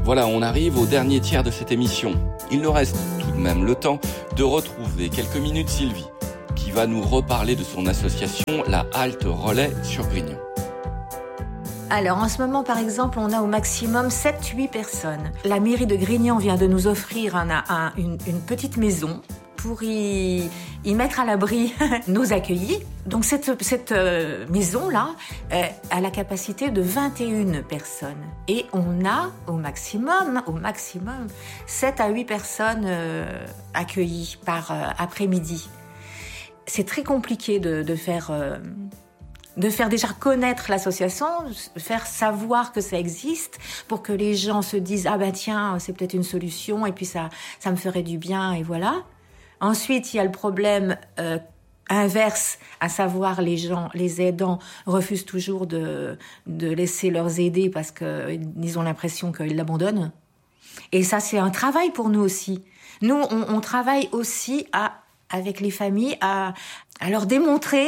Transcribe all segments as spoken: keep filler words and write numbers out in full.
Voilà, on arrive au dernier tiers de cette émission. Il nous reste tout de même le temps de retrouver quelques minutes Sylvie, qui va nous reparler de son association, la Halte Relais sur Grignan. Alors, en ce moment, par exemple, on a au maximum sept huit personnes. La mairie de Grignan vient de nous offrir un, un, une, une petite maison pour y, y mettre à l'abri nos accueillis. Donc, cette, cette euh, maison-là euh, a la capacité de vingt et une personnes. Et on a au maximum, au maximum, sept à huit personnes euh, accueillies par euh, après-midi. C'est très compliqué de, de faire... Euh, de faire déjà connaître l'association, faire savoir que ça existe pour que les gens se disent « Ah ben tiens, c'est peut-être une solution et puis ça, ça me ferait du bien et voilà ». Ensuite, il y a le problème euh, inverse, à savoir les gens, les aidants refusent toujours de, de laisser leurs aidés parce qu'ils ont l'impression qu'ils l'abandonnent. Et ça, c'est un travail pour nous aussi. Nous, on, on travaille aussi à, avec les familles à, à leur démontrer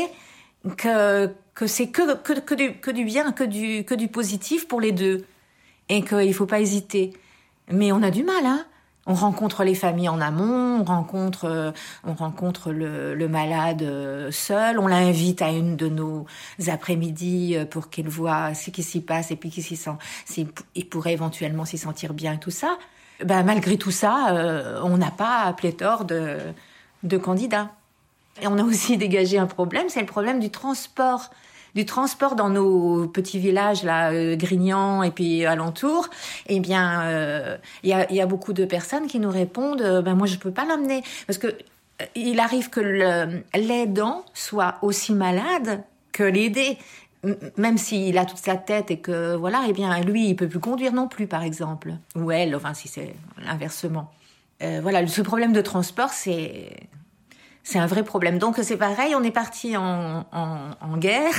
que que c'est que que que du que du bien, que du que du positif pour les deux, et qu'il faut pas hésiter. Mais on a du mal, hein. On rencontre les familles en amont, on rencontre euh, on rencontre le, le malade euh, seul, on l'invite à une de nos après-midi euh, pour qu'il voit ce qui s'y passe et puis qu'il s'y sent, s'il il pourrait éventuellement s'y sentir bien et tout ça. Ben malgré tout ça, euh, on n'a pas pléthore de de candidats. Et on a aussi dégagé un problème, c'est le problème du transport. Du transport dans nos petits villages, là, euh, Grignan et puis alentour. Eh bien, il euh, y, a, y a beaucoup de personnes qui nous répondent euh, « Ben moi, je peux pas l'emmener. » Parce que euh, il arrive que le, l'aidant soit aussi malade que l'aidé. Même s'il a toute sa tête et que, voilà, eh bien, lui, il peut plus conduire non plus, par exemple. Ou elle, enfin, si c'est inversement. Euh, voilà, ce problème de transport, c'est... C'est un vrai problème. Donc c'est pareil, on est parti en, en, en guerre,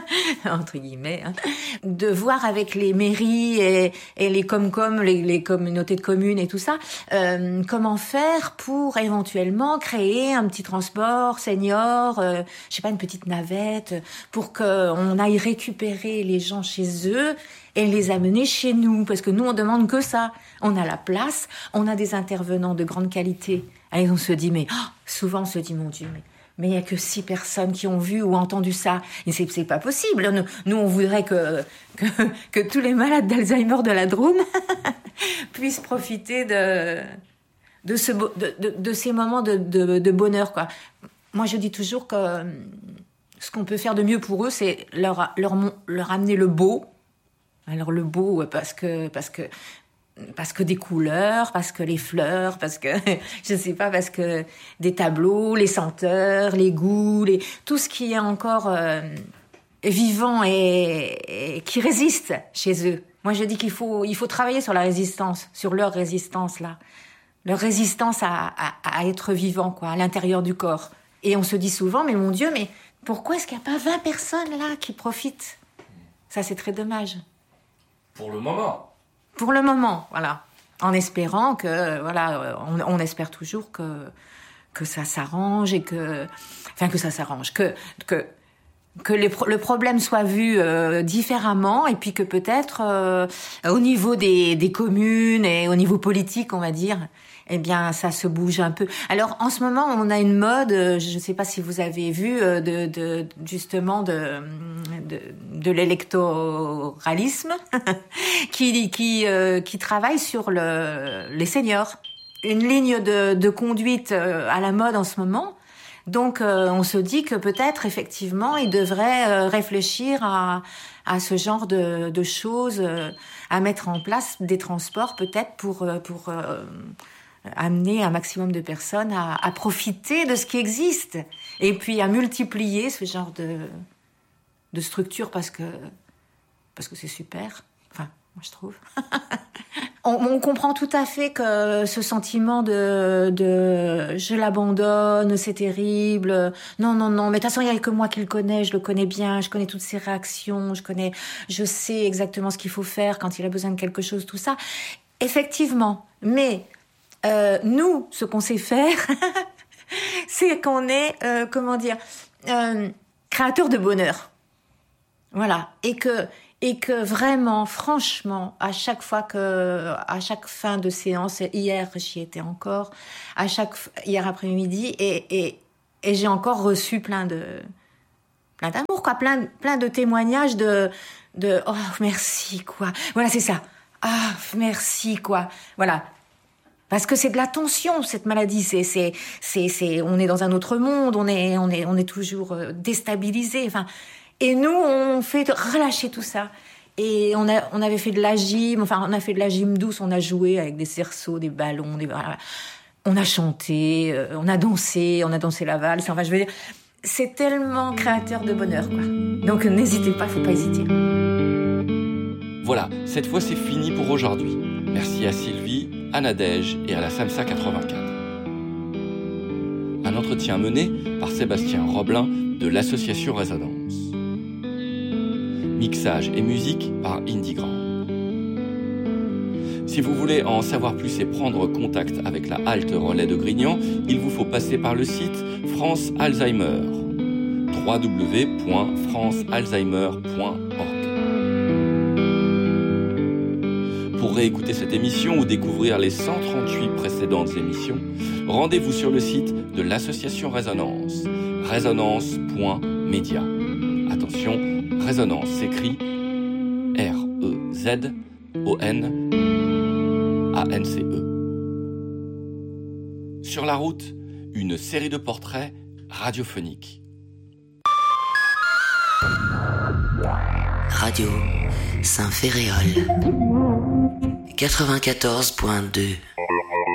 entre guillemets, hein, de voir avec les mairies et, et les comcom, les, les communautés de communes et tout ça, euh, comment faire pour éventuellement créer un petit transport senior, euh, je sais pas, une petite navette, pour qu'on aille récupérer les gens chez eux et les amener chez nous, parce que nous on demande que ça. On a la place, on a des intervenants de grande qualité. Et on se dit, mais oh, souvent on se dit, mon Dieu, mais mais il y a que six personnes qui ont vu ou entendu ça. Et c'est c'est pas possible. Nous, nous on voudrait que que que tous les malades d'Alzheimer de la Drôme puissent profiter de de ce de de, de ces moments de, de de bonheur, quoi. Moi, je dis toujours que ce qu'on peut faire de mieux pour eux, c'est leur leur leur amener le beau. Alors le beau, parce que parce que parce que des couleurs, parce que les fleurs, parce que je sais pas, parce que des tableaux, les senteurs, les goûts, les tout ce qui est encore euh, vivant et, et qui résiste chez eux. Moi, je dis qu'il faut il faut travailler sur la résistance, sur leur résistance là, leur résistance à, à, à être vivant, quoi, à l'intérieur du corps. Et on se dit souvent, mais mon Dieu, mais pourquoi est-ce qu'il n'y a pas vingt personnes là qui profitent ? Ça, c'est très dommage. Pour le moment. Pour le moment, voilà. En espérant que, voilà, on, on espère toujours que que ça s'arrange et que, enfin que ça s'arrange, que que que les, le problème soit vu euh, différemment et puis que peut-être euh, au niveau des des communes et au niveau politique, on va dire, eh bien ça se bouge un peu. Alors en ce moment, on a une mode, je ne sais pas si vous avez vu, de, de justement de de, de l'électoralisme qui qui euh, qui travaille sur le les seniors. Une ligne de de conduite à la mode en ce moment. Donc euh, on se dit que peut-être effectivement il devrait euh, réfléchir à à ce genre de de choses, euh, à mettre en place des transports peut-être pour euh, pour euh, amener un maximum de personnes à, à profiter de ce qui existe et puis à multiplier ce genre de de structures parce que parce que c'est super. Enfin, moi je trouve. on, on comprend tout à fait que ce sentiment de de je l'abandonne, c'est terrible. Non non non, mais de toute façon il y a que moi qui le connais, je le connais bien, je connais toutes ses réactions, je connais, je sais exactement ce qu'il faut faire quand il a besoin de quelque chose, tout ça. Effectivement, mais Euh, nous, ce qu'on sait faire, c'est qu'on est, euh, comment dire, euh, créateur de bonheur. Voilà. Et que Et que vraiment, franchement, à chaque fois que, à chaque fin de séance, hier j'y étais encore, à chaque, hier après-midi, et, et, et j'ai encore reçu plein de, plein d'amour, quoi, plein, plein de témoignages de, de, oh, merci, quoi. Voilà, c'est ça. Ah, merci, quoi. Voilà. Parce que c'est de la tension, cette maladie. C'est, c'est, c'est, c'est, on est dans un autre monde, on est, on est, on est toujours déstabilisé. Enfin, et nous, on fait relâcher tout ça. Et on a, on avait fait de la gym, enfin, on a fait de la gym douce, on a joué avec des cerceaux, des ballons, des, voilà. On a chanté, euh, on a dansé, on a dansé la valse. Enfin, je veux dire, c'est tellement créateur de bonheur, quoi. Donc, n'hésitez pas, faut pas hésiter. Voilà, cette fois, c'est fini pour aujourd'hui. Merci à Sylvie, à Nadège et à la SAMSA quatre-vingt-quatre. Un entretien mené par Sébastien Roblin de l'association Résonance. Mixage et musique par Indie Grand. Si vous voulez en savoir plus et prendre contact avec la halte relais de Grignan, il vous faut passer par le site France Alzheimer, w w w point france alzheimer point org. Pour réécouter cette émission ou découvrir les cent trente-huit précédentes émissions, rendez-vous sur le site de l'association Résonance, résonance point média. Attention, Résonance s'écrit R E Z O N A N C E. Sur la route, une série de portraits radiophoniques. Radio Saint-Féréol quatre-vingt-quatorze point deux.